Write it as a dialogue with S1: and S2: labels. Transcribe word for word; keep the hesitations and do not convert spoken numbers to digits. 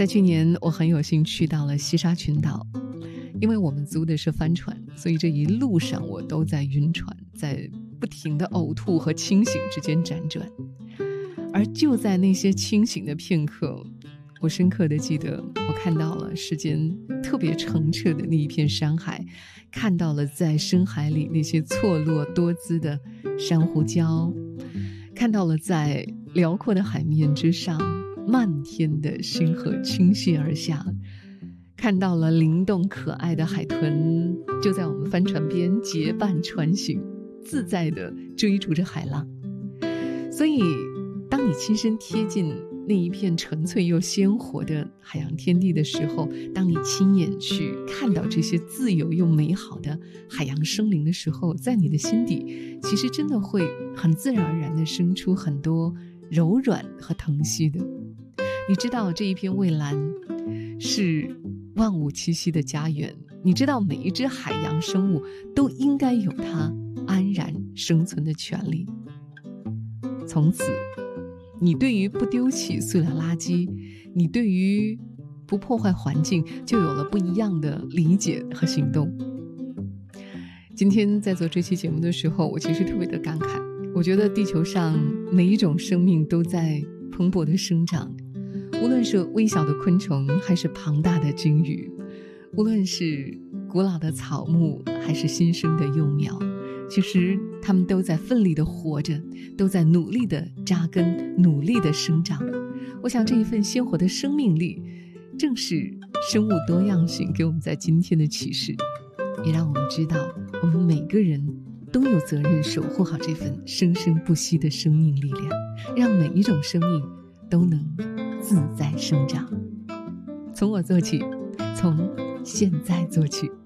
S1: 在去年我很有幸去到了西沙群岛，因为我们租的是帆船，所以这一路上我都在晕船，在不停的呕吐和清醒之间辗转。而就在那些清醒的片刻，我深刻地记得我看到了世间特别澄澈的那一片山海，看到了在深海里那些错落多姿的珊瑚礁，看到了在辽阔的海面之上漫天的星河倾泻而下，看到了灵动可爱的海豚就在我们帆船边结伴穿行，自在地追逐着海浪。所以当你亲身贴近那一片纯粹又鲜活的海洋天地的时候，当你亲眼去看到这些自由又美好的海洋生灵的时候，在你的心底其实真的会很自然而然地生出很多柔软和疼惜的。你知道这一片蔚蓝是万物栖息的家园，你知道每一只海洋生物都应该有它安然生存的权利。从此你对于不丢弃塑料垃圾，你对于不破坏环境就有了不一样的理解和行动。今天在做这期节目的时候，我其实特别的感慨，我觉得地球上每一种生命都在蓬勃的生长，无论是微小的昆虫还是庞大的鲸鱼，无论是古老的草木还是新生的幼苗，其实他们都在奋力地活着，都在努力地扎根，努力地生长。我想这一份鲜活的生命力正是生物多样性给我们在今天的启示，也让我们知道我们每个人都有责任守护好这份生生不息的生命力量，让每一种生命都能自在生长。从我做起，从现在做起。